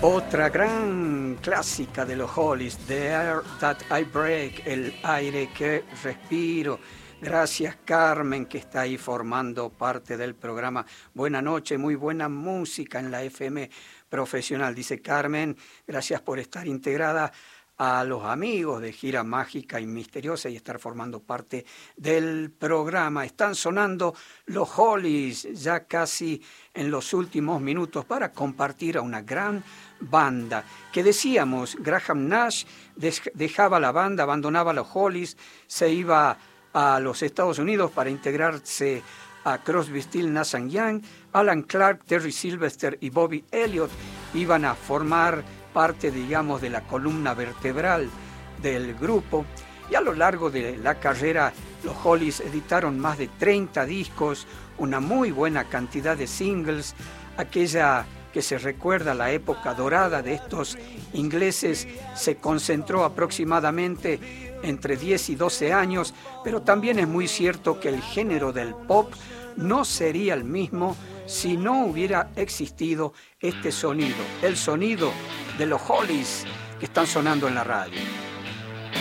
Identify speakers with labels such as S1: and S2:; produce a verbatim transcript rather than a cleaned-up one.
S1: Otra gran clásica de los Hollies, The Air That I Breathe, el aire que respiro. Gracias, Carmen, que está ahí formando parte del programa. Buenas noches, muy buena música en la F M profesional, dice Carmen. Gracias por estar integrada a los amigos de Gira Mágica y Misteriosa y estar formando parte del programa. Están sonando los Hollies ya casi en los últimos minutos para compartir a una gran banda. Que decíamos, Graham Nash dejaba la banda, abandonaba los Hollies, se iba a los Estados Unidos para integrarse a Crosby, Stills, Nash and Young. Alan Clark, Terry Sylvester y Bobby Elliott iban a formar parte, digamos, de la columna vertebral del grupo. Y a lo largo de la carrera, los Hollies editaron más de treinta discos, una muy buena cantidad de singles. Aquella que se recuerda la época dorada de estos ingleses se concentró aproximadamente entre diez y doce años, pero también es muy cierto que el género del pop no sería el mismo si no hubiera existido este sonido, el sonido de los Hollies que están sonando en la radio.